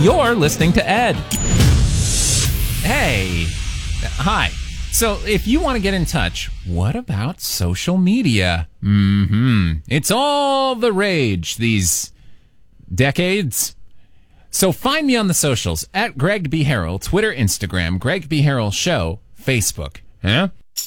You're listening to Ed. Hey. Hi. So, if you want to get in touch, what about social media? It's all the rage these decades. So find me on the socials at Greg B. Harrell, Twitter, Instagram, Greg B. Harrell Show, Facebook.